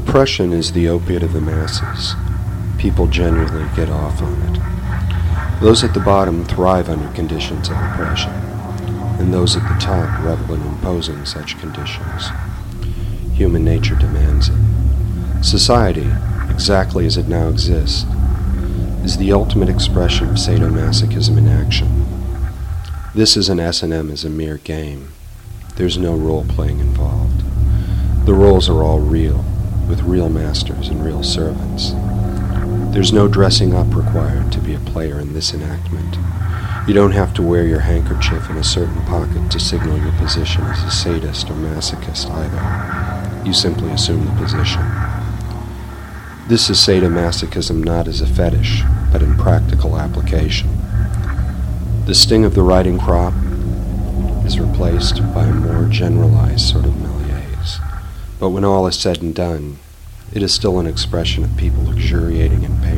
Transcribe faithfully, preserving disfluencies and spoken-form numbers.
Oppression is the opiate of the masses. People generally get off on it. Those at the bottom thrive under conditions of oppression, and those at the top revel in imposing such conditions. Human nature demands it. Society, exactly as it now exists, is the ultimate expression of sadomasochism in action. This as an S and M is a mere game. There's no role-playing involved. The roles are all real, with real masters and real servants. There's no dressing up required to be a player in this enactment. You don't have to wear your handkerchief in a certain pocket to signal your position as a sadist or masochist either. You simply assume the position. This is sadomasochism not as a fetish, but in practical application. The sting of the riding crop is replaced by a more generalized sort of malaise. But when all is said and done, it is still an expression of people luxuriating in pain.